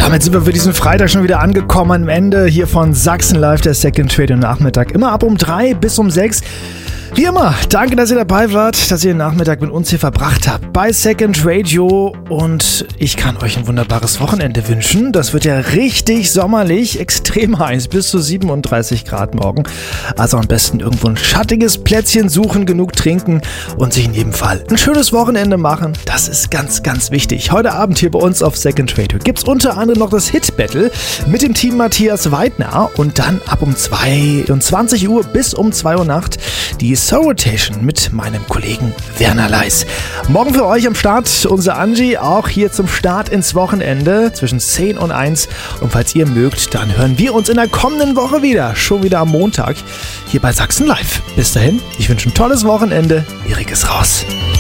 Damit sind wir für diesen Freitag schon wieder angekommen am Ende hier von Sachsen Live, der Second Radio Nachmittag. Immer ab um 3 bis um 6. Wie immer, danke, dass ihr dabei wart, dass ihr den Nachmittag mit uns hier verbracht habt bei Second Radio, und ich kann euch ein wunderbares Wochenende wünschen. Das wird ja richtig sommerlich, extrem heiß, bis zu 37 Grad morgen. Also am besten irgendwo ein schattiges Plätzchen suchen, genug trinken und sich in jedem Fall ein schönes Wochenende machen. Das ist ganz, ganz wichtig. Heute Abend hier bei uns auf Second Radio gibt's unter anderem noch das Hit Battle mit dem Team Matthias Weidner, und dann ab um 22 Uhr bis um 2 Uhr Nacht die Soul Rotation mit meinem Kollegen Werner Leis. Morgen für euch am Start unser Angie, auch hier zum Start ins Wochenende zwischen 10 und 1. Und falls ihr mögt, dann hören wir uns in der kommenden Woche wieder, schon wieder am Montag, hier bei Sachsen Live. Bis dahin, ich wünsche ein tolles Wochenende. Erik ist raus.